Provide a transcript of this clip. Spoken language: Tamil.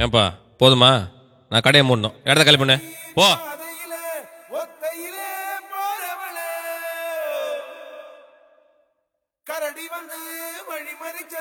ஏன்பா போதுமா? நான் கடையை மூடணும். இடத்த காலி பண்ணு போ. கரடி வந்து வழி மறிச்ச